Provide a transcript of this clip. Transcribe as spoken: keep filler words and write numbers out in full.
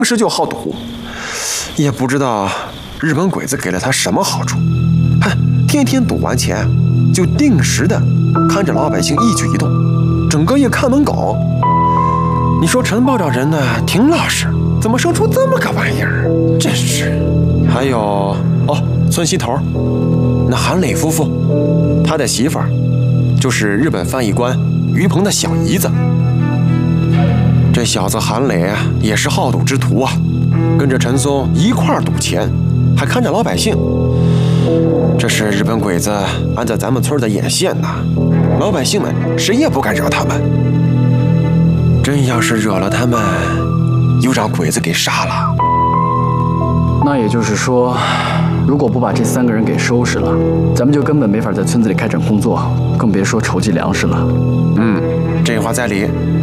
时就好赌，也不知道日本鬼子给了他什么好处，哼，天天赌完钱就定时的看着老百姓一举一动，整个一看门狗。你说陈报长人呢挺老实，怎么生出这么个玩意儿？真是。还有哦，村西头那韩磊夫妇，他的媳妇儿就是日本翻译官于鹏的小姨子。这小子韩磊啊，也是好赌之徒啊，跟着陈松一块儿赌钱，还看着老百姓。这是日本鬼子安在咱们村的眼线呐，老百姓们谁也不敢惹他们。真要是惹了他们，又让鬼子给杀了。 那也就是说，如果不把这三个人给收拾了，咱们就根本没法在村子里开展工作，更别说筹集粮食了。 嗯，这话在理。